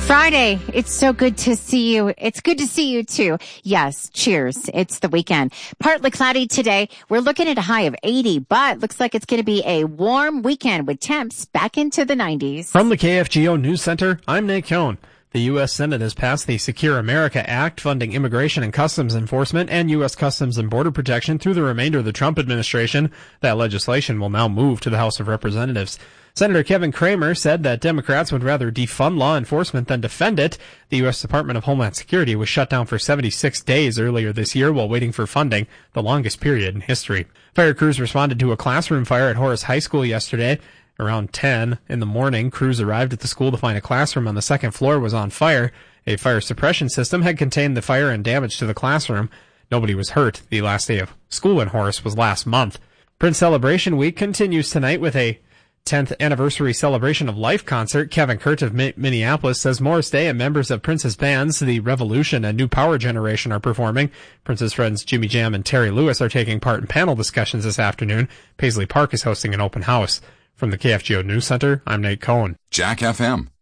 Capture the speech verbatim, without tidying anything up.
Friday. It's so good to see you. It's good to see you too. Yes, cheers. It's the weekend. Partly cloudy today. We're looking at a high of eighty, but looks like it's going to be a warm weekend with temps back into the nineties. From the K F G O News Center, I'm Nate Cohn. The U S Senate has passed the Secure America Act, funding immigration and customs enforcement and U S Customs and Border Protection through the remainder of the Trump administration. That legislation will now move to the House of Representatives. Senator Kevin Cramer said that Democrats would rather defund law enforcement than defend it. The U S Department of Homeland Security was shut down for seventy-six days earlier this year while waiting for funding, the longest period in history. Fire crews responded to a classroom fire at Horace High School yesterday. Around ten in the morning, crews arrived at the school to find a classroom on the second floor was on fire. A fire suppression system had contained the fire and damage to the classroom. Nobody was hurt. The last day of school in Horace was last month. Prince Celebration Week continues tonight with a tenth anniversary Celebration of Life concert. Kevin Kurt of Mi- Minneapolis says Morris Day and members of Prince's bands, The Revolution and New Power Generation, are performing. Prince's friends Jimmy Jam and Terry Lewis are taking part in panel discussions this afternoon. Paisley Park is hosting an open house. From the K F G O News Center, I'm Nate Cohn. Jack F M.